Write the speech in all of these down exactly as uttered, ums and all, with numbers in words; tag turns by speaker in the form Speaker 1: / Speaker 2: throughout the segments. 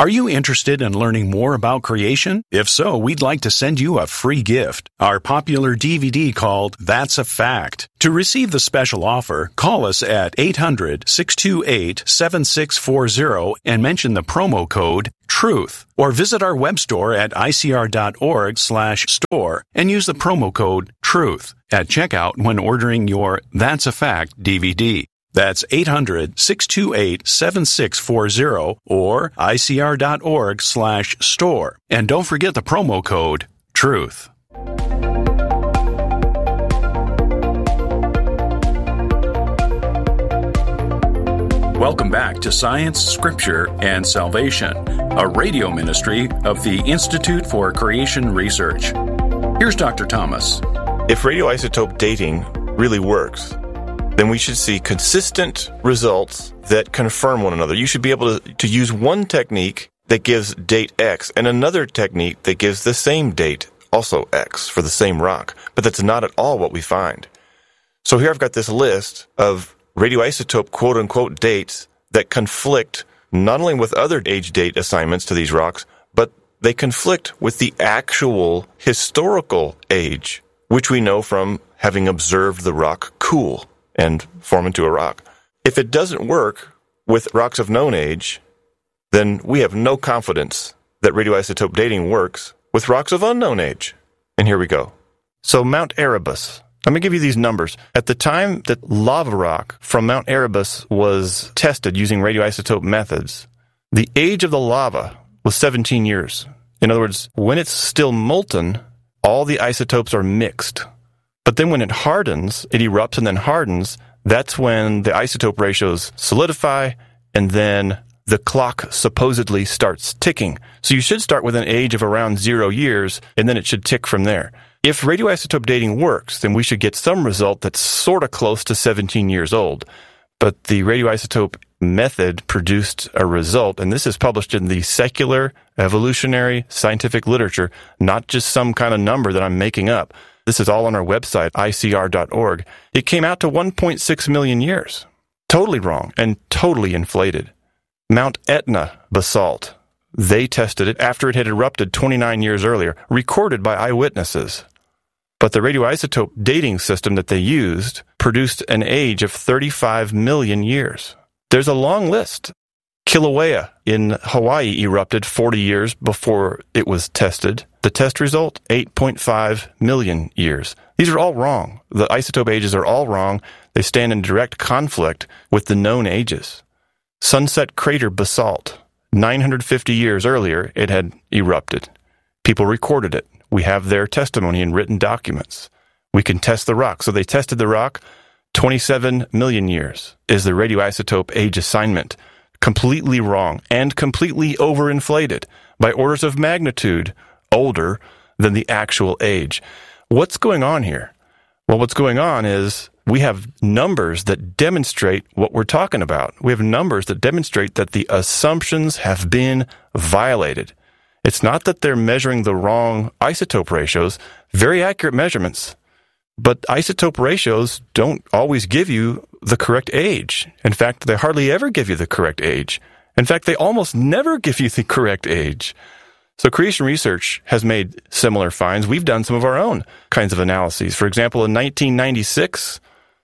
Speaker 1: Are you interested in learning more about creation? If so, we'd like to send you a free gift, our popular D V D called That's a Fact. To receive the special offer, call us at eight hundred, six two eight, seven six four zero and mention the promo code TRUTH, or visit our web store at icr.org slash store and use the promo code TRUTH at checkout when ordering your That's a Fact D V D. That's eight hundred, six two eight, seven six four zero or icr.org slash store. And don't forget the promo code TRUTH. Welcome back to Science, Scripture, and Salvation, a radio ministry of the Institute for Creation Research. Here's Doctor Thomas.
Speaker 2: If radioisotope dating really works, then we should see consistent results that confirm one another. You should be able to, to use one technique that gives date X and another technique that gives the same date, also X, for the same rock. But that's not at all what we find. So here I've got this list of radioisotope quote-unquote dates that conflict not only with other age date assignments to these rocks, but they conflict with the actual historical age, which we know from having observed the rock cool and form into a rock. If it doesn't work with rocks of known age, then we have no confidence that radioisotope dating works with rocks of unknown age. And here we go. So Mount Erebus. Let me give you these numbers. At the time that lava rock from Mount Erebus was tested using radioisotope methods, the age of the lava was seventeen years. In other words, when it's still molten, all the isotopes are mixed. But then when it hardens, it erupts and then hardens, that's when the isotope ratios solidify, and then the clock supposedly starts ticking. So you should start with an age of around zero years, and then it should tick from there. If radioisotope dating works, then we should get some result that's sort of close to seventeen years old. But the radioisotope method produced a result, and this is published in the secular, evolutionary, scientific literature, not just some kind of number that I'm making up. This is all on our website, I C R dot org. It came out to one point six million years. Totally wrong and totally inflated. Mount Etna basalt. They tested it after it had erupted twenty-nine years earlier, recorded by eyewitnesses. But the radioisotope dating system that they used produced an age of thirty-five million years. There's a long list. Kilauea in Hawaii erupted forty years before it was tested. The test result, eight point five million years. These are all wrong. The isotope ages are all wrong. They stand in direct conflict with the known ages. Sunset Crater basalt. nine hundred fifty years earlier, it had erupted. People recorded it. We have their testimony in written documents. We can test the rock. So they tested the rock. twenty-seven million years is the radioisotope age assignment. Completely wrong and completely overinflated by orders of magnitude older than the actual age. What's going on here? Well, what's going on is we have numbers that demonstrate what we're talking about. We have numbers that demonstrate that the assumptions have been violated. It's not that they're measuring the wrong isotope ratios, very accurate measurements, but isotope ratios don't always give you the correct age. In fact, they hardly ever give you the correct age. In fact, they almost never give you the correct age. So Creation Research has made similar finds. We've done some of our own kinds of analyses. For example, in nineteen ninety-six,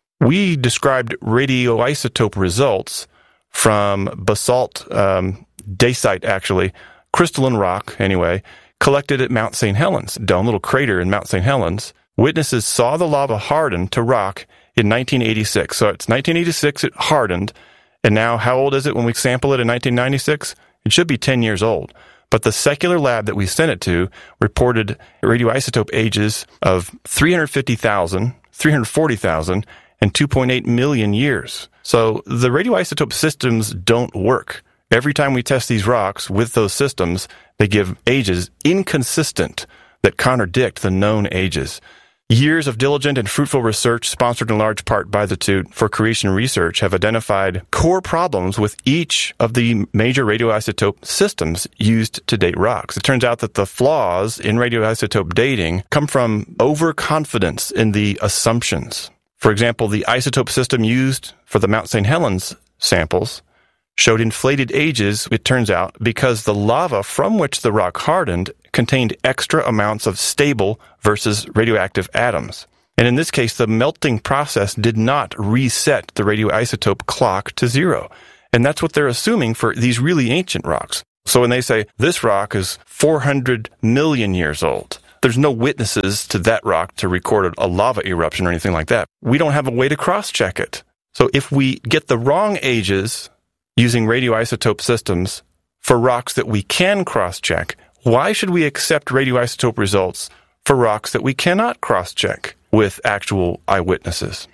Speaker 2: we described radioisotope results from basalt, um, dacite actually, crystalline rock anyway, collected at Mount Saint Helens, down a little crater in Mount Saint Helens. Witnesses saw the lava harden to rock in nineteen eighty-six. So it's nineteen eighty-six, it hardened. And now how old is it when we sample it in nineteen ninety-six? It should be ten years old. But the secular lab that we sent it to reported radioisotope ages of three hundred fifty thousand, three hundred forty thousand, and two point eight million years. So the radioisotope systems don't work. Every time we test these rocks with those systems, they give ages inconsistent that contradict the known ages. Years of diligent and fruitful research, sponsored in large part by the Institute for Creation Research, have identified core problems with each of the major radioisotope systems used to date rocks. It turns out that the flaws in radioisotope dating come from overconfidence in the assumptions. For example, the isotope system used for the Mount Saint Helens samples showed inflated ages, it turns out, because the lava from which the rock hardened contained extra amounts of stable versus radioactive atoms. And in this case, the melting process did not reset the radioisotope clock to zero. And that's what they're assuming for these really ancient rocks. So when they say this rock is four hundred million years old, there's no witnesses to that rock to record a lava eruption or anything like that. We don't have a way to cross-check it. So if we get the wrong ages using radioisotope systems for rocks that we can cross-check, why should we accept radioisotope results for rocks that we cannot cross-check with actual eyewitnesses?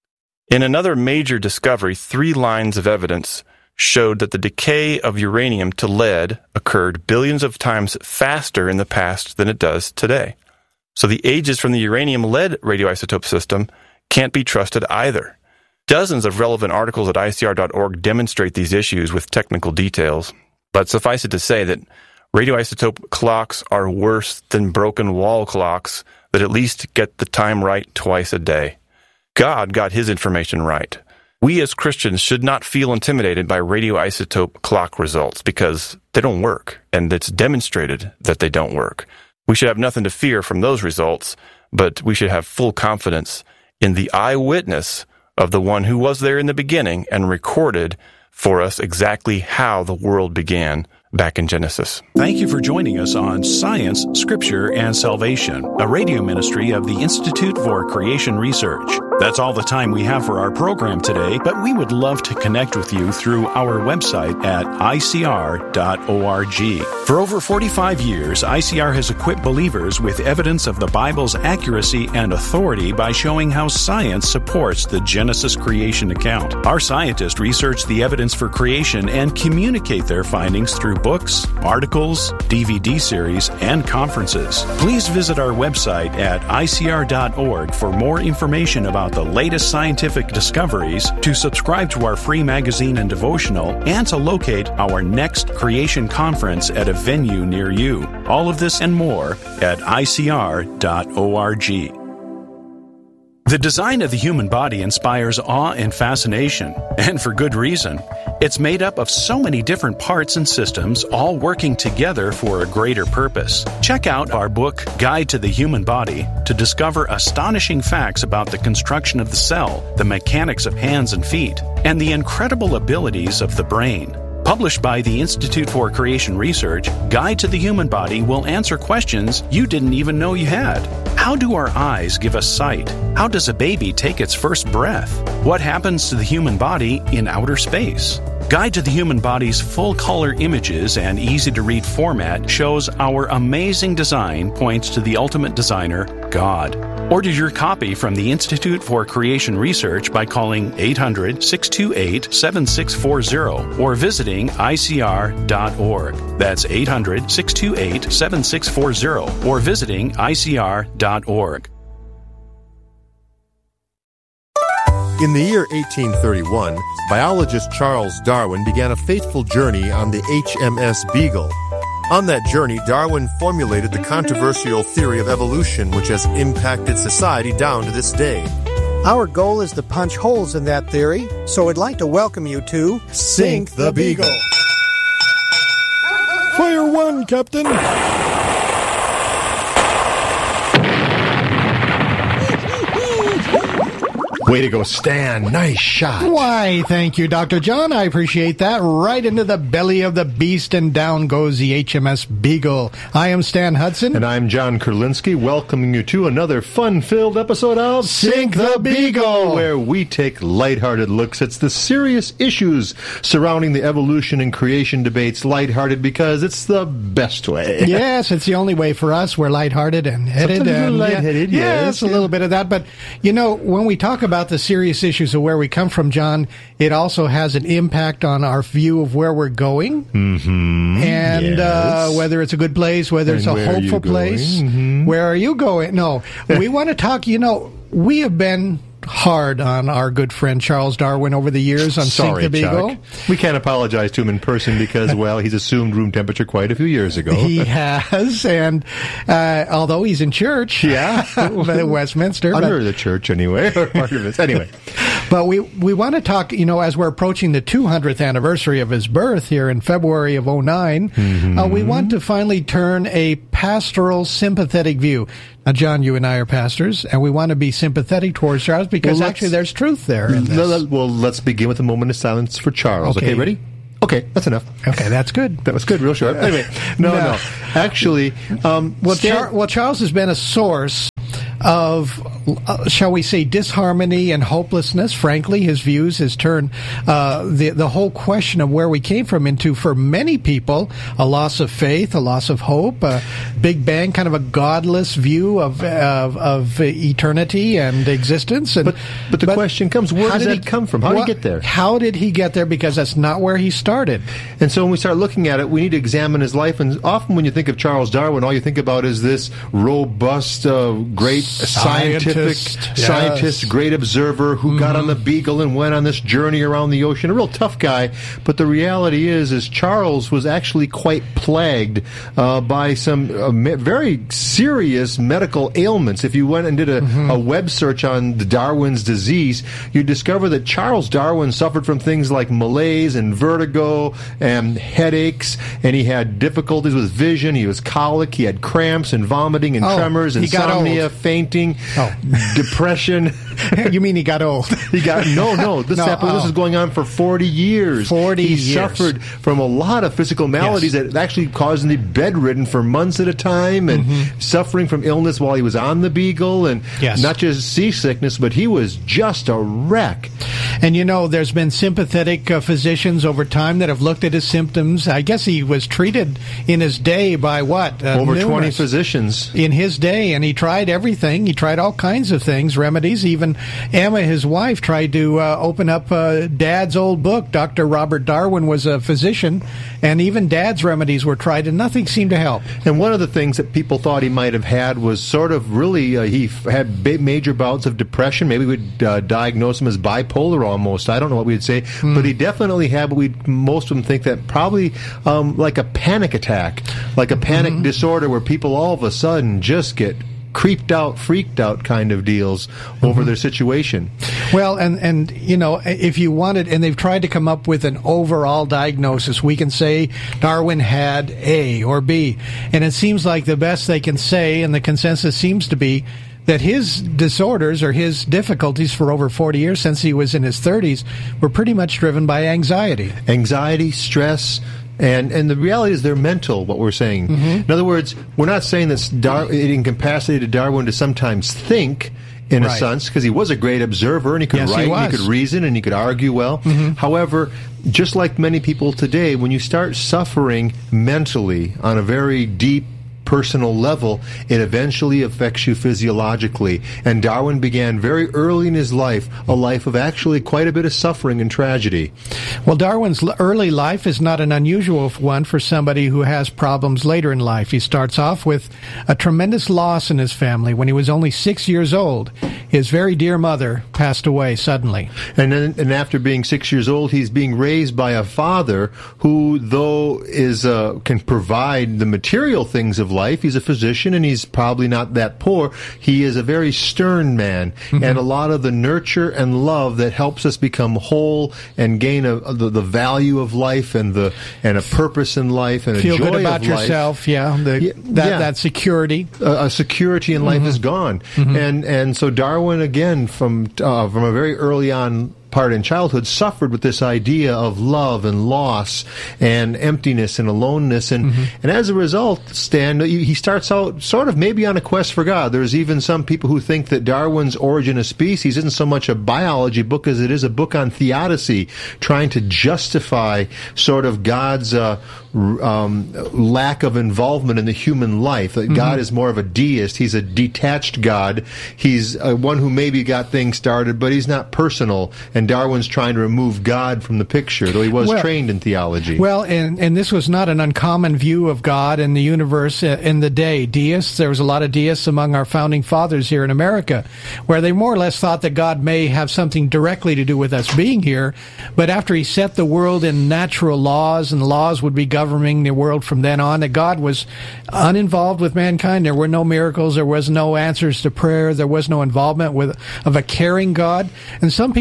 Speaker 2: In another major discovery, three lines of evidence showed that the decay of uranium to lead occurred billions of times faster in the past than it does today. So the ages from the uranium-lead radioisotope system can't be trusted either. Dozens of relevant articles at I C R dot org demonstrate these issues with technical details, but suffice it to say that radioisotope clocks are worse than broken wall clocks that at least get the time right twice a day. God got his information right. We as Christians should not feel intimidated by radioisotope clock results because they don't work, and it's demonstrated that they don't work. We should have nothing to fear from those results, but we should have full confidence in the eyewitness of the one who was there in the beginning and recorded for us exactly how the world began back in Genesis.
Speaker 1: Thank you for joining us on Science, Scripture, and Salvation, a radio ministry of the Institute for Creation Research. That's all the time we have for our program today, but we would love to connect with you through our website at I C R dot org. For over forty-five years, I C R has equipped believers with evidence of the Bible's accuracy and authority by showing how science supports the Genesis creation account. Our scientists research the evidence for creation and communicate their findings through books, articles, D V D series, and conferences. Please visit our website at I C R dot org for more information about the latest scientific discoveries, to subscribe to our free magazine and devotional, and to locate our next creation conference at a venue near you. All of this and more at I C R dot org. The design of the human body inspires awe and fascination, and for good reason. It's made up of so many different parts and systems, all working together for a greater purpose. Check out our book, Guide to the Human Body, to discover astonishing facts about the construction of the cell, the mechanics of hands and feet, and the incredible abilities of the brain. Published by the Institute for Creation Research, Guide to the Human Body will answer questions you didn't even know you had. How do our eyes give us sight? How does a baby take its first breath? What happens to the human body in outer space? Guide to the Human Body's full-color images and easy-to-read format shows our amazing design points to the ultimate designer, God. Order your copy from the Institute for Creation Research by calling eight hundred, six two eight, seven six four zero or visiting I C R dot org. That's eight hundred, six two eight, seven six four zero or visiting I C R dot org.
Speaker 3: In the year eighteen thirty-one, biologist Charles Darwin began a fateful journey on the H M S Beagle. On that journey, Darwin formulated the controversial theory of evolution, which has impacted society down to this day.
Speaker 4: Our goal is to punch holes in that theory, so I'd like to welcome you to
Speaker 3: Sink the Beagle.
Speaker 4: Fire one, Captain!
Speaker 3: Way to go, Stan. Nice shot.
Speaker 5: Why, thank you, Doctor John. I appreciate that. Right into the belly of the beast, and down goes the H M S Beagle. I am Stan Hudson.
Speaker 6: And I'm John Kurlinski, welcoming you to another fun-filled episode of
Speaker 5: Sink the Beagle,
Speaker 6: where we take lighthearted looks at the serious issues surrounding the evolution and creation debates. Lighthearted because it's the best way.
Speaker 5: Yes, it's the only way for us. We're lighthearted and headed.
Speaker 6: Sometimes
Speaker 5: and,
Speaker 6: we're lightheaded,
Speaker 5: yeah,
Speaker 6: yes.
Speaker 5: Yes, a little bit of that. But, you know, when we talk about the serious issues of where we come from, John, it also has an impact on our view of where we're going.
Speaker 6: Mm-hmm.
Speaker 5: And
Speaker 6: yes.
Speaker 5: uh, whether it's a good place, whether
Speaker 6: and
Speaker 5: it's a hopeful place.
Speaker 6: Mm-hmm.
Speaker 5: Where are you going? No, we want to talk, you know, we have been hard on our good friend Charles Darwin over the years on
Speaker 6: Sorry,
Speaker 5: Sink the Beagle.
Speaker 6: Chuck. We can't apologize to him in person because, well, he's assumed room temperature quite a few years ago.
Speaker 5: He has, and uh, although he's in church,
Speaker 6: yeah,
Speaker 5: Westminster,
Speaker 6: under
Speaker 5: but,
Speaker 6: the church anyway, or part of it anyway.
Speaker 5: But we, we want to talk, you know, as we're approaching the two hundredth anniversary of his birth here in February of oh nine, mm-hmm. uh, we want to finally turn a pastoral, sympathetic view. Now, John, you and I are pastors, and we want to be sympathetic towards Charles because
Speaker 6: well,
Speaker 5: actually there's truth there in this.
Speaker 6: No, no, well, let's begin with a moment of silence for Charles. Okay, okay ready? Okay, that's enough.
Speaker 5: Okay, that's good.
Speaker 6: That was good, real short. Anyway, no, no. no. Actually, um,
Speaker 5: well,
Speaker 6: Stan-
Speaker 5: Char- well, Charles has been a source of, uh, shall we say, disharmony and hopelessness. Frankly, his views has turned uh, the the whole question of where we came from into, for many people, a loss of faith, a loss of hope, a Big Bang, kind of a godless view of of, of eternity and existence. And,
Speaker 6: but, but the but question comes, where does that
Speaker 5: he,
Speaker 6: come from? How did he get there?
Speaker 5: How did he get there? Because that's not where he started.
Speaker 6: And so when we start looking at it, we need to examine his life. And often when you think of Charles Darwin, all you think about is this robust, uh, great scientific
Speaker 5: scientist,
Speaker 6: scientist
Speaker 5: yes.
Speaker 6: great observer who mm-hmm. got on the Beagle and went on this journey around the ocean. A real tough guy. But the reality is, is Charles was actually quite plagued uh, by some uh, me- very serious medical ailments. If you went and did a, mm-hmm. a web search on the Darwin's disease, you'd discover that Charles Darwin suffered from things like malaise and vertigo and headaches, and he had difficulties with vision. He was colic. He had cramps and vomiting and
Speaker 5: oh,
Speaker 6: tremors, insomnia, fainting,
Speaker 5: oh.
Speaker 6: depression.
Speaker 5: You mean he got old?
Speaker 6: He got no, no. This
Speaker 5: no,
Speaker 6: happened.
Speaker 5: oh.
Speaker 6: This is going on for forty years.
Speaker 5: Forty
Speaker 6: he
Speaker 5: years.
Speaker 6: He suffered from a lot of physical maladies yes. that actually caused him to be bedridden for months at a time, and mm-hmm. suffering from illness while he was on the Beagle, and
Speaker 5: yes.
Speaker 6: not just seasickness, but he was just a wreck.
Speaker 5: And you know, there's been sympathetic uh, physicians over time that have looked at his symptoms. I guess he was treated in his day by what? Uh,
Speaker 6: Over
Speaker 5: numerous.
Speaker 6: twenty physicians.
Speaker 5: In his day, and he tried everything. He tried all kinds of things, remedies. Even Emma, his wife, tried to uh, open up uh, Dad's old book. Doctor Robert Darwin was a physician, and even Dad's remedies were tried, and nothing seemed to help.
Speaker 6: And one of the things that people thought he might have had was sort of really, uh, he f- had ba- major bouts of depression. Maybe we'd uh, diagnose him as bipolar almost. I don't know what we'd say. Mm. But he definitely had what we most of them think that probably um, like a panic attack, like a panic mm-hmm. disorder where people all of a sudden just get creeped out, freaked out kind of deals over mm-hmm. their situation.
Speaker 5: Well, and, and, you know, if you wanted, and they've tried to come up with an overall diagnosis, we can say Darwin had A or B. And it seems like the best they can say, and the consensus seems to be, that his disorders or his difficulties for over forty years, since he was in his thirties, were pretty much driven by anxiety.
Speaker 6: Anxiety, stress, and and the reality is they're mental, what we're saying. Mm-hmm. In other words, we're not saying that Dar- it incapacitated Darwin to sometimes think, in
Speaker 5: right.
Speaker 6: a sense, because he was a great observer, and he could
Speaker 5: yes,
Speaker 6: write,
Speaker 5: he
Speaker 6: and he could reason, and he could argue well.
Speaker 5: Mm-hmm.
Speaker 6: However, just like many people today, when you start suffering mentally on a very deep, personal level, it eventually affects you physiologically. And Darwin began very early in his life a life of actually quite a bit of suffering and tragedy.
Speaker 5: Well, Darwin's early life is not an unusual one for somebody who has problems later in life. He starts off with a tremendous loss in his family. When he was only six years old, his very dear mother passed away suddenly.
Speaker 6: And then, and after being six years old, he's being raised by a father who, though is uh, can provide the material things of life, he's a physician, and he's probably not that poor. He is a very stern man, mm-hmm. and a lot of the nurture and love that helps us become whole and gain a, a, the, the value of life and the and a purpose in life and
Speaker 5: feel
Speaker 6: a joy
Speaker 5: good about
Speaker 6: of
Speaker 5: yourself.
Speaker 6: Life.
Speaker 5: Yeah, the,
Speaker 6: yeah,
Speaker 5: that
Speaker 6: yeah.
Speaker 5: that security,
Speaker 6: uh, a security in life mm-hmm. is gone,
Speaker 5: mm-hmm.
Speaker 6: and and so Darwin again from uh, from a very early on part in childhood suffered with this idea of love and loss and emptiness and aloneness, and
Speaker 5: mm-hmm. and
Speaker 6: as a result, Stan, he starts out sort of maybe on a quest for God. There's even some people who think that Darwin's Origin of Species isn't so much a biology book as it is a book on theodicy, trying to justify sort of God's uh, um, lack of involvement in the human life. That mm-hmm. God is more of a deist. He's a detached God. He's uh, one who maybe got things started, but he's not personal. And Darwin's trying to remove God from the picture, though he was
Speaker 5: well,
Speaker 6: trained in theology.
Speaker 5: Well, and, and this was not an uncommon view of God and the universe in the day. Deists, there was a lot of deists among our founding fathers here in America, where they more or less thought that God may have something directly to do with us being here, but after he set the world in natural laws, and laws would be governing the world from then on, that God was uninvolved with mankind. There were no miracles, there was no answers to prayer, there was no involvement with of a caring God. And some people have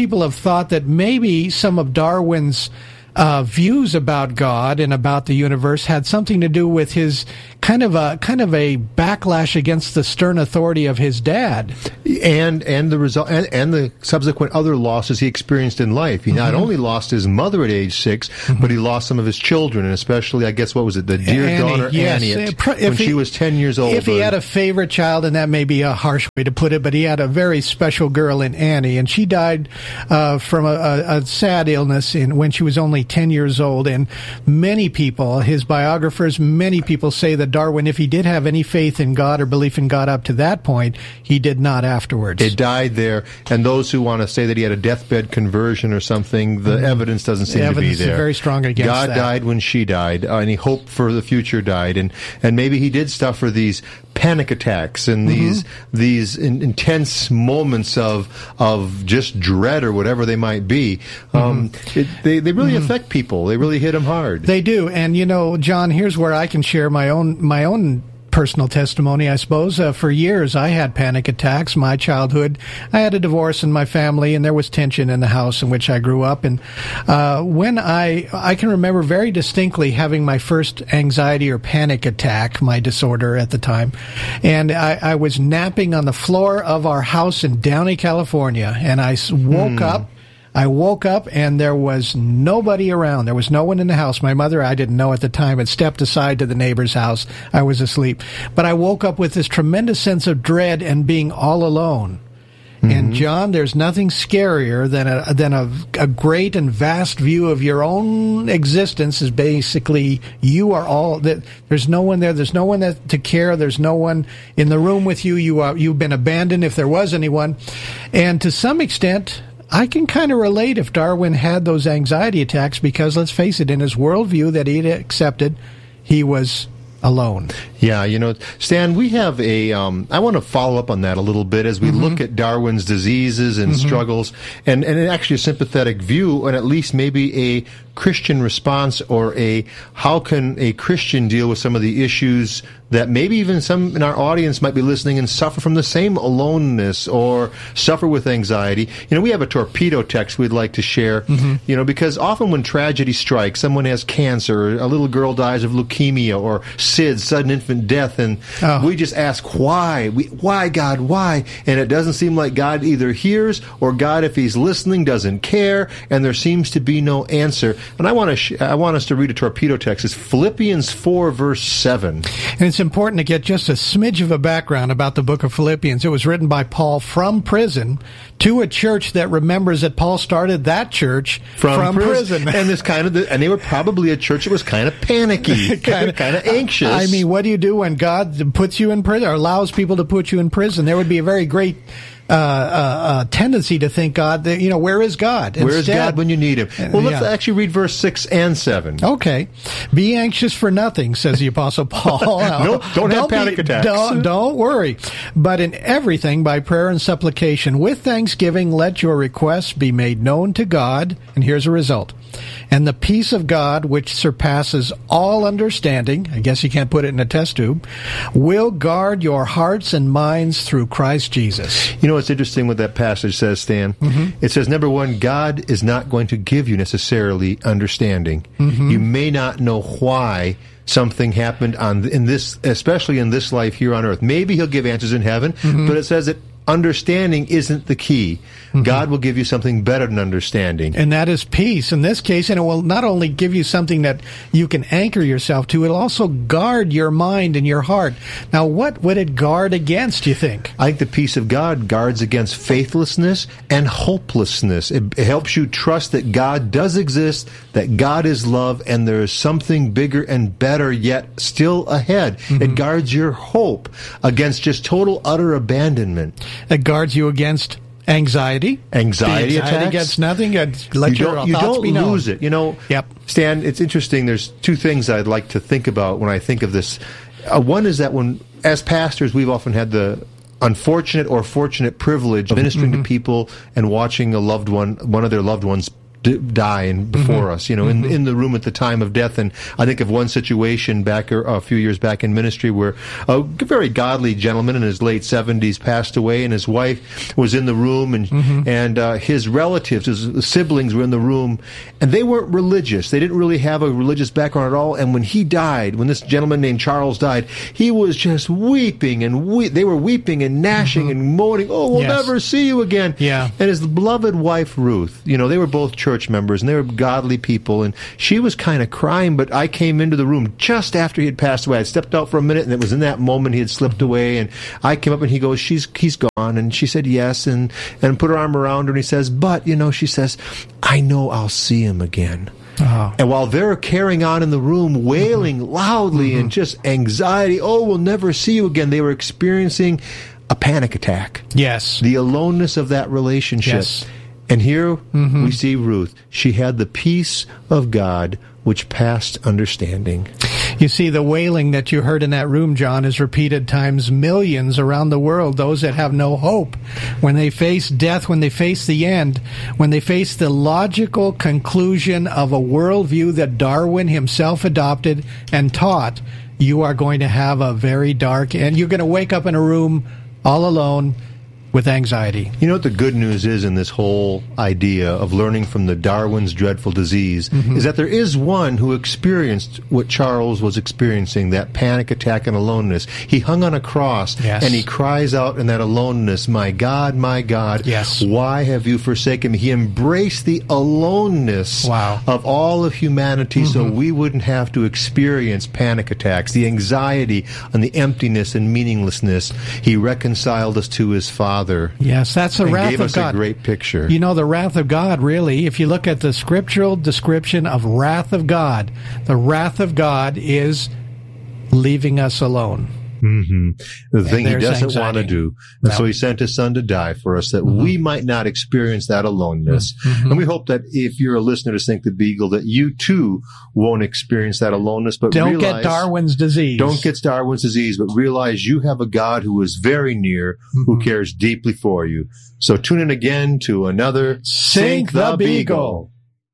Speaker 5: thought that maybe some of Darwin's uh, views about God and about the universe had something to do with his kind of a kind of a backlash against the stern authority of his dad,
Speaker 6: and and the result and, and the subsequent other losses he experienced in life. He mm-hmm. not only lost his mother at age six, mm-hmm. but he lost some of his children, and especially, I guess, what was it, the dear
Speaker 5: Annie,
Speaker 6: daughter
Speaker 5: yes.
Speaker 6: Annie, at,
Speaker 5: if
Speaker 6: when
Speaker 5: he,
Speaker 6: she was ten years old.
Speaker 5: If he had a favorite child, and that may be a harsh way to put it, but he had a very special girl in Annie, and she died uh, from a, a, a sad illness in when she was only ten years old. And many people, his biographers, many people say that Darwin, if he did have any faith in God or belief in God up to that point, he did not afterwards.
Speaker 6: It died there, and those who want to say that he had a deathbed conversion or something, the mm-hmm. evidence doesn't seem
Speaker 5: the
Speaker 6: to be
Speaker 5: evidence
Speaker 6: there.
Speaker 5: Is very strong against
Speaker 6: God
Speaker 5: that.
Speaker 6: died when she died, uh, any hope for the future died, and and maybe he did suffer these panic attacks and
Speaker 5: mm-hmm.
Speaker 6: these these in, intense moments of of just dread or whatever they might be. Um, mm-hmm. it, they they really mm-hmm. affect people. They really hit them hard.
Speaker 5: They do, and you know, John, here's where I can share my own my own. personal testimony, I suppose. Uh, for years, I had panic attacks. My childhood, I had a divorce in my family, and there was tension in the house in which I grew up. And uh, when I, I can remember very distinctly having my first anxiety or panic attack, my disorder at the time, and I, I was napping on the floor of our house in Downey, California, and I woke hmm. up. I woke up and there was nobody around. There was no one in the house. My mother, I didn't know at the time, had stepped aside to the neighbor's house. I was asleep. But I woke up with this tremendous sense of dread and being all alone. Mm-hmm. And John, there's nothing scarier than a than a, a great and vast view of your own existence. Is basically you are all that. There's no one there. There's no one that, to care. There's no one in the room with you. You are you've been abandoned if there was anyone. And to some extent, I can kind of relate if Darwin had those anxiety attacks because, let's face it, in his worldview that he had accepted, he was alone.
Speaker 6: Yeah, you know, Stan, we have a, um, I want to follow up on that a little bit as we mm-hmm. look at Darwin's diseases and mm-hmm. struggles, and, and actually a sympathetic view, and at least maybe a Christian response, or a, how can a Christian deal with some of the issues that maybe even some in our audience might be listening and suffer from the same aloneness or suffer with anxiety. You know, we have a torpedo text we'd like to share, mm-hmm. you know, because often when tragedy strikes, someone has cancer, a little girl dies of leukemia or S I D, sudden infant death, and oh. we just ask, why? We, why, God, why? And it doesn't seem like God either hears, or God, if he's listening, doesn't care, and there seems to be no answer. And I want to sh- I want us to read a torpedo text. It's Philippians four, verse seven.
Speaker 5: And it's important to get just a smidge of a background about the book of Philippians. It was written by Paul from prison to a church that remembers that Paul started that church from, from prison.
Speaker 6: prison. And this kind of the, and they were probably a church that was kind of panicky, kind of kind of anxious.
Speaker 5: I mean, what do you do when God puts you in prison or allows people to put you in prison? There would be a very great Uh, uh, uh, tendency to think God, that, you know, where is God?
Speaker 6: Where is God when you need him? Well, let's yeah. actually read verse six and seven.
Speaker 5: Okay. Be anxious for nothing, says the Apostle Paul.
Speaker 6: no, don't, don't have panic be, attacks.
Speaker 5: Don't, don't worry. But in everything, by prayer and supplication, with thanksgiving, let your requests be made known to God. And here's a result. And the peace of God, which surpasses all understanding, I guess you can't put it in a test tube, will guard your hearts and minds through Christ Jesus.
Speaker 6: You know what's interesting what that passage says, Stan? Mm-hmm. It says, number one, God is not going to give you necessarily understanding. Mm-hmm. You may not know why something happened on in this, especially in this life here on earth. Maybe he'll give answers in heaven, mm-hmm. but it says that understanding isn't the key. Mm-hmm. God will give you something better than understanding.
Speaker 5: And that is peace in this case. And it will not only give you something that you can anchor yourself to, it'll also guard your mind and your heart. Now, what would it guard against, you think?
Speaker 6: I think the peace of God guards against faithlessness and hopelessness. It, it helps you trust that God does exist, that God is love, and there is something bigger and better yet still ahead. Mm-hmm. It guards your hope against just total, utter abandonment.
Speaker 5: It guards you against anxiety.
Speaker 6: Anxiety,
Speaker 5: anxiety
Speaker 6: attacks.
Speaker 5: Against nothing. Let
Speaker 6: you
Speaker 5: your
Speaker 6: don't, you
Speaker 5: thoughts
Speaker 6: don't
Speaker 5: be known.
Speaker 6: lose it. You know,
Speaker 5: yep.
Speaker 6: Stan, it's interesting. There's two things I'd like to think about when I think of this. Uh, one is that when, as pastors, we've often had the unfortunate or fortunate privilege of ministering mm-hmm. to people and watching a loved one, one of their loved ones d- die and before
Speaker 5: Mm-hmm.
Speaker 6: us, you know,
Speaker 5: Mm-hmm.
Speaker 6: in in the room at the time of death. And I think of one situation back a, a few years back in ministry where a very godly gentleman in his late seventies passed away, and his wife was in the room, and
Speaker 5: Mm-hmm.
Speaker 6: and uh, his relatives, his siblings were in the room, and they weren't religious. They didn't really have a religious background at all. And when he died, when this gentleman named Charles died, he was just weeping and we- they were weeping and gnashing
Speaker 5: Mm-hmm.
Speaker 6: and moaning, "Oh, we'll
Speaker 5: Yes.
Speaker 6: never see you again."
Speaker 5: Yeah.
Speaker 6: And his beloved wife, Ruth, you know, they were both church members, and they were godly people, and she was kind of crying, but I came into the room just after he had passed away. I stepped out for a minute, and it was in that moment he had slipped away, and I came up, and he goes, "She's he's gone," and she said yes, and, and put her arm around her, and he says, "But, you know," she says, "I know I'll see him again."
Speaker 5: Oh.
Speaker 6: And while they're carrying on in the room, wailing loudly and just anxiety, "Oh, we'll never see you again," they were experiencing a panic attack.
Speaker 5: Yes.
Speaker 6: The aloneness of that relationship.
Speaker 5: Yes.
Speaker 6: And here we see Ruth. She had the peace of God which passed understanding.
Speaker 5: You see, the wailing that you heard in that room, John, is repeated times millions around the world, those that have no hope. When they face death, when they face the end, when they face the logical conclusion of a worldview that Darwin himself adopted and taught, you are going to have a very dark end. You're going to wake up in a room all alone with anxiety.
Speaker 6: You know what the good news is in this whole idea of learning from the Darwin's dreadful disease
Speaker 5: Mm-hmm.
Speaker 6: is that there is one who experienced what Charles was experiencing, that panic attack and aloneness. He hung on a cross,
Speaker 5: Yes.
Speaker 6: and he cries out in that aloneness, "My God, my God,
Speaker 5: Yes.
Speaker 6: why have you forsaken me?" He embraced the aloneness
Speaker 5: Wow.
Speaker 6: of all of humanity so we wouldn't have to experience panic attacks, the anxiety and the emptiness and meaninglessness. He reconciled us to his Father.
Speaker 5: Yes, that's the
Speaker 6: and
Speaker 5: wrath
Speaker 6: gave
Speaker 5: of
Speaker 6: us
Speaker 5: God.
Speaker 6: a great picture.
Speaker 5: You know, the wrath of God, really, if you look at the scriptural description of wrath of God, the wrath of God is leaving us alone.
Speaker 6: Mm-hmm. The
Speaker 5: And
Speaker 6: thing he
Speaker 5: there's
Speaker 6: doesn't want
Speaker 5: anxiety.
Speaker 6: to do. And
Speaker 5: No.
Speaker 6: so he sent his son to die for us that
Speaker 5: Mm-hmm.
Speaker 6: we might not experience that aloneness.
Speaker 5: Mm-hmm.
Speaker 6: And we hope that if you're a listener to Sink the Beagle, that you too won't experience that aloneness, but
Speaker 5: Don't
Speaker 6: realize,
Speaker 5: get Darwin's disease.
Speaker 6: Don't get Darwin's disease, but realize you have a God who is very near, who cares deeply for you. So tune in again to another
Speaker 5: Sink the Beagle.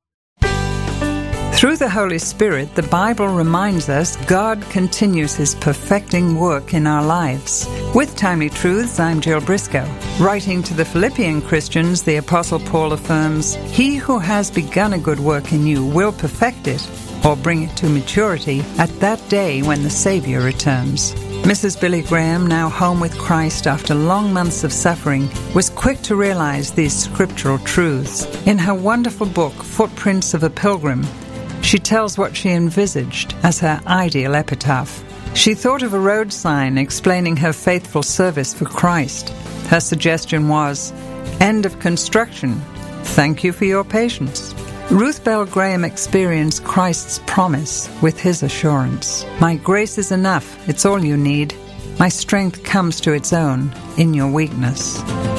Speaker 7: Through the Holy Spirit, the Bible reminds us God continues His perfecting work in our lives. With Timely Truths, I'm Jill Briscoe. Writing to the Philippian Christians, the Apostle Paul affirms, "He who has begun a good work in you will perfect it, or bring it to maturity at that day when the Savior returns." Missus Billy Graham, now home with Christ after long months of suffering, was quick to realize these scriptural truths. In her wonderful book, Footprints of a Pilgrim, she tells what she envisaged as her ideal epitaph. She thought of a road sign explaining her faithful service for Christ. Her suggestion was, "End of construction. Thank you for your patience." Ruth Bell Graham experienced Christ's promise with His assurance. "My grace is enough. It's all you need. My strength comes to its own in your weakness."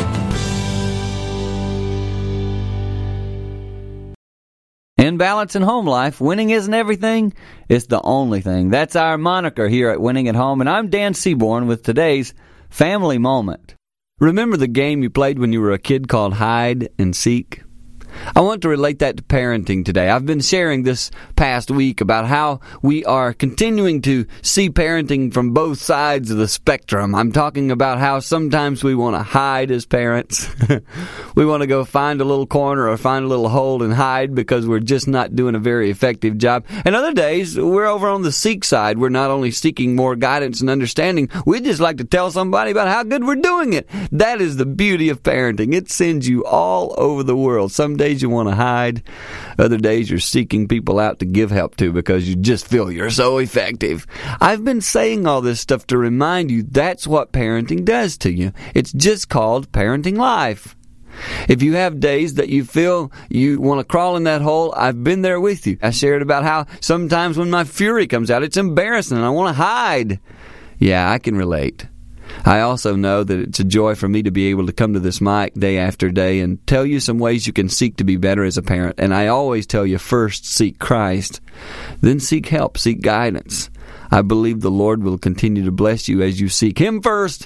Speaker 8: In balance and home life, winning isn't everything, it's the only thing. That's our moniker here at Winning at Home, and I'm Dan Seaborn with today's Family Moment. Remember the game you played when you were a kid called Hide and Seek? I want to relate that to parenting today. I've been sharing this past week about how we are continuing to see parenting from both sides of the spectrum. I'm talking about how sometimes we want to hide as parents. We want to go find a little corner or find a little hole and hide because we're just not doing a very effective job. And other days, we're over on the seek side. We're not only seeking more guidance and understanding, we just like to tell somebody about how good we're doing it. That is the beauty of parenting. It sends you all over the world. Some days you want to hide. Other days you're seeking people out to give help to because you just feel you're so effective. I've been saying all this stuff to remind you that's what parenting does to you. It's just called parenting life. If you have days that you feel you want to crawl in that hole, I've been there with you. I shared about how sometimes when my fury comes out, it's embarrassing and I want to hide. Yeah, I can relate. I also know that it's a joy for me to be able to come to this mic day after day and tell you some ways you can seek to be better as a parent. And I always tell you, first seek Christ, then seek help, seek guidance. I believe the Lord will continue to bless you as you seek Him first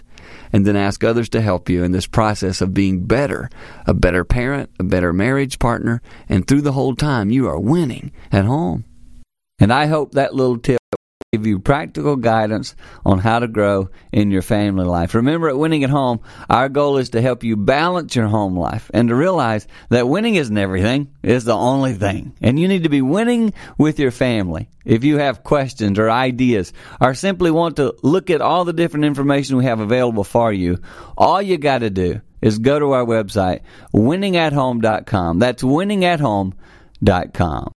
Speaker 8: and then ask others to help you in this process of being better, a better parent, a better marriage partner, and through the whole time you are winning at home. And I hope that little tip will give you practical guidance on how to grow in your family life. Remember, at Winning at Home, our goal is to help you balance your home life and to realize that winning isn't everything, it's the only thing. And you need to be winning with your family. If you have questions or ideas or simply want to look at all the different information we have available for you, all you got to do is go to our website, winning at home dot com. That's winning at home dot com.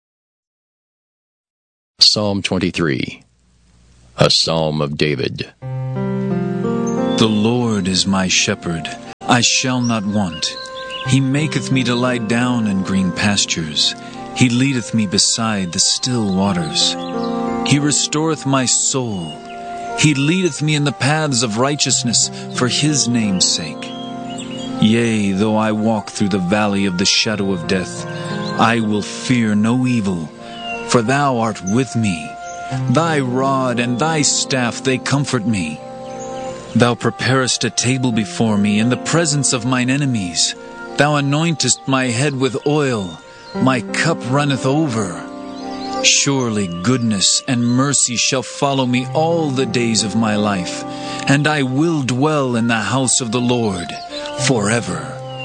Speaker 9: Psalm twenty-three, a psalm of David.
Speaker 10: The Lord is my shepherd, I shall not want. He maketh me to lie down in green pastures. He leadeth me beside the still waters. He restoreth my soul. He leadeth me in the paths of righteousness for his name's sake. Yea, though I walk through the valley of the shadow of death, I will fear no evil, for thou art with me. Thy rod and thy staff, they comfort me. Thou preparest a table before me in the presence of mine enemies. Thou anointest my head with oil. My cup runneth over. Surely goodness and mercy shall follow me all the days of my life, and I will dwell in the house of the Lord forever.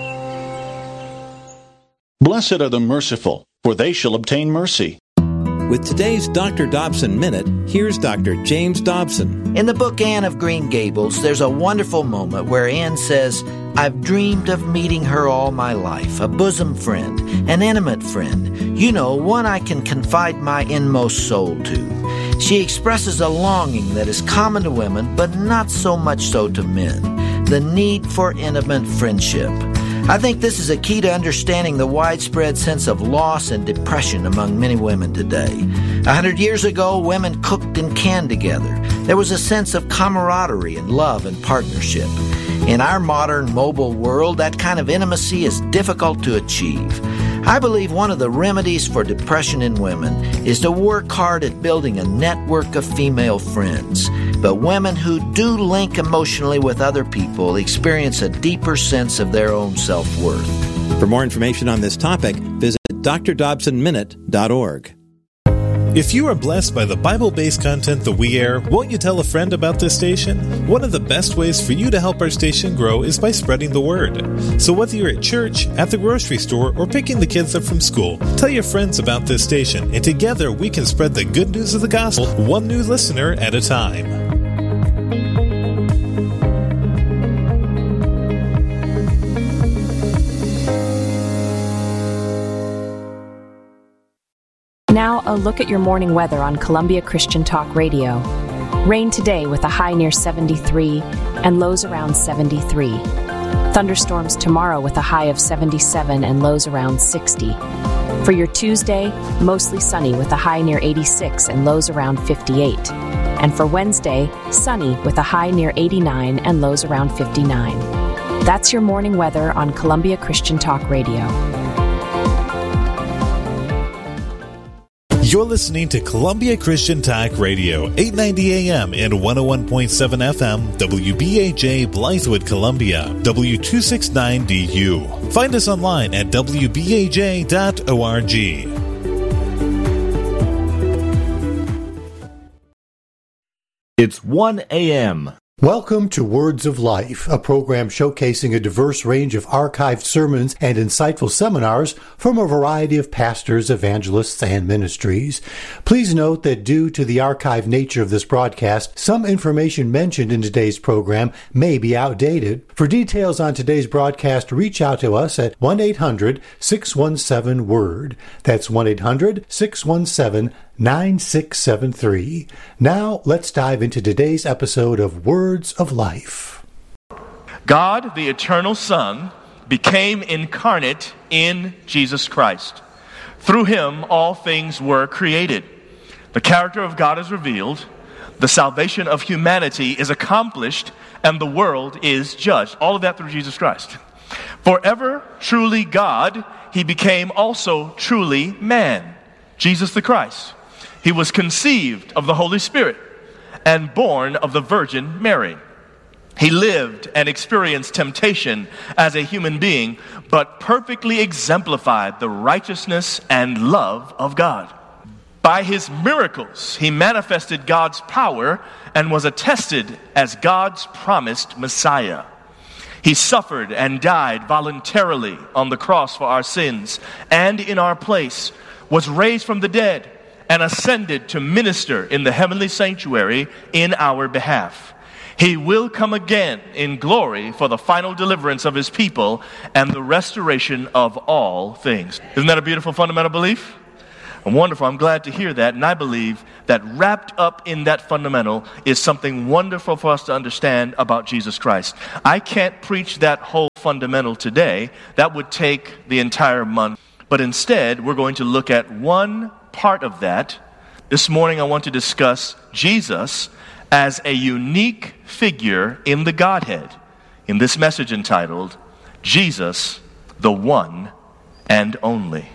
Speaker 11: Blessed are the merciful, for they shall obtain mercy.
Speaker 12: With today's Doctor Dobson Minute, here's Doctor James Dobson.
Speaker 13: In the book Anne of Green Gables, there's a wonderful moment where Anne says, I've dreamed of meeting her all my life, a bosom friend, an intimate friend, you know, one I can confide my inmost soul to. She expresses a longing that is common to women, but not so much so to men, the need for intimate friendship. I think this is a key to understanding the widespread sense of loss and depression among many women today. A hundred years ago, women cooked and canned together. There was a sense of camaraderie and love and partnership. In our modern mobile world, that kind of intimacy is difficult to achieve. I believe one of the remedies for depression in women is to work hard at building a network of female friends. But women who do link emotionally with other people experience a deeper sense of their own self-worth.
Speaker 12: For more information on this topic, visit d r dobson minute dot org.
Speaker 14: If you are blessed by the Bible-based content that we air, won't you tell a friend about this station? One of the best ways for you to help our station grow is by spreading the word. So whether you're at church, at the grocery store, or picking the kids up from school, tell your friends about this station, and together we can spread the good news of the gospel one new listener at a time.
Speaker 15: Now, a look at your morning weather on Columbia Christian Talk Radio. Rain today with a high near seventy-three and lows around seventy-three. Thunderstorms tomorrow with a high of seventy-seven and lows around sixty. For your Tuesday, mostly sunny with a high near eighty-six and lows around fifty-eight. And for Wednesday, sunny with a high near eighty-nine and lows around fifty-nine. That's your morning weather on Columbia Christian Talk Radio.
Speaker 14: You're listening to Columbia Christian Talk Radio, eight ninety A M and one oh one point seven F M, W B A J, Blythewood, Columbia, W two sixty-nine D U. Find us online at w b a j dot org.
Speaker 16: It's one A M.
Speaker 4: Welcome to Words of Life, a program showcasing a diverse range of archived sermons and insightful seminars from a variety of pastors, evangelists, and ministries. Please note that due to the archived nature of this broadcast, some information mentioned in today's program may be outdated. For details on today's broadcast, reach out to us at one eight hundred six one seven word. That's one eight hundred six one seven nine six seven three. Now, let's dive into today's episode of Words of Life.
Speaker 17: God, the eternal Son, became incarnate in Jesus Christ. Through him, all things were created. The character of God is revealed, the salvation of humanity is accomplished, and the world is judged. All of that through Jesus Christ. Forever truly God, he became also truly man, Jesus the Christ. He was conceived of the Holy Spirit and born of the Virgin Mary. He lived and experienced temptation as a human being, but perfectly exemplified the righteousness and love of God. By his miracles, he manifested God's power and was attested as God's promised Messiah. He suffered and died voluntarily on the cross for our sins and in our place, was raised from the dead, and ascended to minister in the heavenly sanctuary in our behalf. He will come again in glory for the final deliverance of his people and the restoration of all things. Isn't that a beautiful fundamental belief? Wonderful. I'm glad to hear that. And I believe that wrapped up in that fundamental is something wonderful for us to understand about Jesus Christ. I can't preach that whole fundamental today. That would take the entire month. But instead, we're going to look at one part of that. This morning, I want to discuss Jesus as a unique figure in the Godhead in this message entitled, Jesus, the One and Only.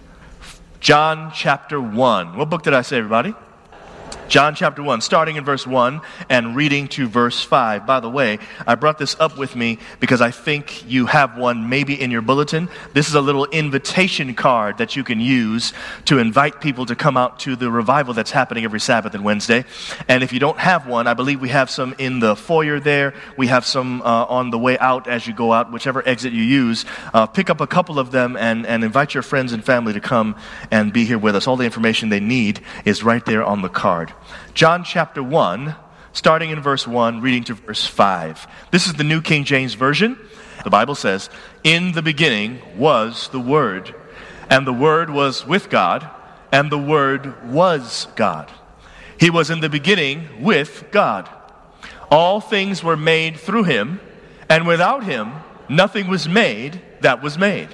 Speaker 17: John chapter one. What book did I say, everybody? John chapter one, starting in verse one and reading to verse five. By the way, I brought this up with me because I think you have one maybe in your bulletin. This is a little invitation card that you can use to invite people to come out to the revival that's happening every Sabbath and Wednesday. And if you don't have one, I believe we have some in the foyer there. We have some uh, on the way out as you go out, whichever exit you use. Uh, pick up a couple of them and, and invite your friends and family to come and be here with us. All the information they need is right there on the card. John chapter one, starting in verse one, reading to verse five. This is the New King James Version. The Bible says, "In the beginning was the Word, and the Word was with God, and the Word was God. He was in the beginning with God. All things were made through him, and without him nothing was made that was made.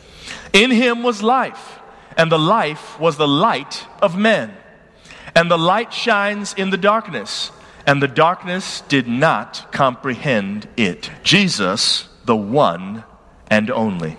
Speaker 17: In him was life, and the life was the light of men. And the light shines in the darkness, and the darkness did not comprehend it." Jesus, the one and only.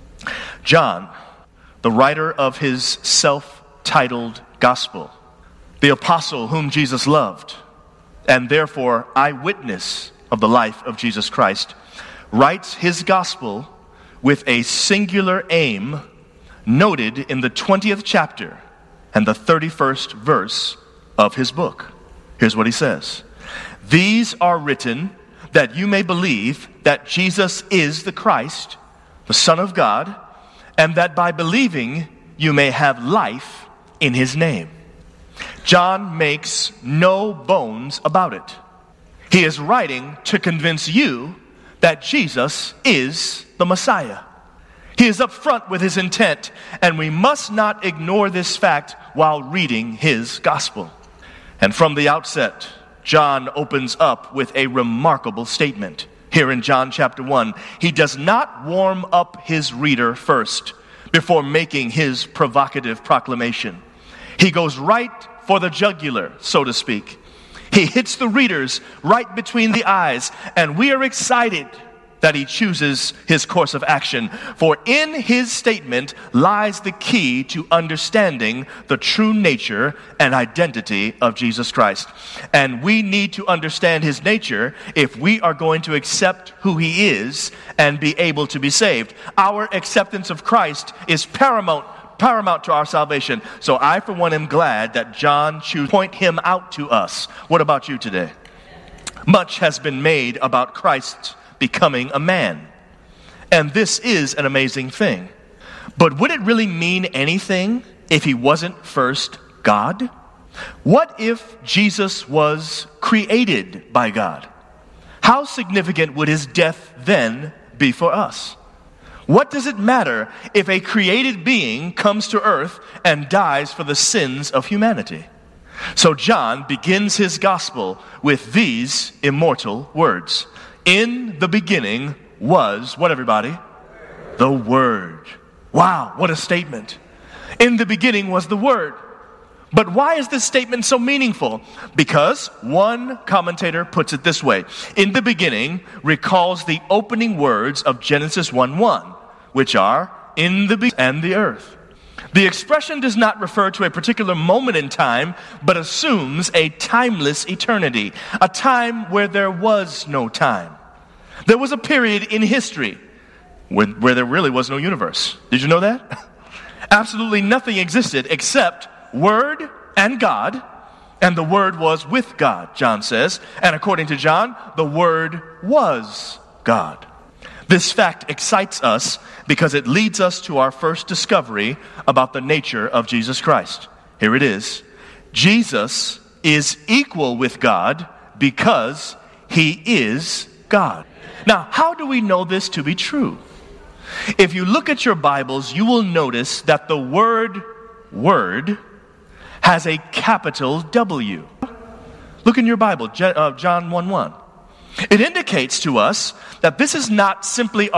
Speaker 17: John, the writer of his self-titled gospel, the apostle whom Jesus loved, and therefore eyewitness of the life of Jesus Christ, writes his gospel with a singular aim noted in the twentieth chapter and the thirty-first verse of his book. Here's what he says. "These are written that you may believe that Jesus is the Christ, the Son of God, and that by believing you may have life in his name." John makes no bones about it. He is writing to convince you that Jesus is the Messiah. He is upfront with his intent, and we must not ignore this fact while reading his gospel. And from the outset, John opens up with a remarkable statement. Here in John chapter one, he does not warm up his reader first before making his provocative proclamation. He goes right for the jugular, so to speak. He hits the readers right between the eyes, and we are excited that he chooses his course of action. For in his statement lies the key to understanding the true nature and identity of Jesus Christ. And we need to understand his nature if we are going to accept who he is and be able to be saved. Our acceptance of Christ is paramount paramount to our salvation. So I, for one, am glad that John chose to point him out to us. What about you today? Much has been made about Christ's becoming a man. And this is an amazing thing. But would it really mean anything if he wasn't first God? What if Jesus was created by God? How significant would his death then be for us? What does it matter if a created being comes to earth and dies for the sins of humanity? So John begins his gospel with these immortal words. In the beginning was, what everybody? The Word. Wow, what a statement. In the beginning was the Word. But why is this statement so meaningful? Because one commentator puts it this way. In the beginning recalls the opening words of Genesis one one, which are, in the beginning and the earth. The expression does not refer to a particular moment in time, but assumes a timeless eternity, a time where there was no time. There was a period in history where, where there really was no universe. Did you know that? Absolutely nothing existed except Word and God, and the Word was with God, John says. And according to John, the Word was God. This fact excites us because it leads us to our first discovery about the nature of Jesus Christ. Here it is. Jesus is equal with God because he is God. Now, how do we know this to be true? If you look at your Bibles, you will notice that the word word has a capital W. Look in your Bible, John one one. It indicates to us that this is not simply a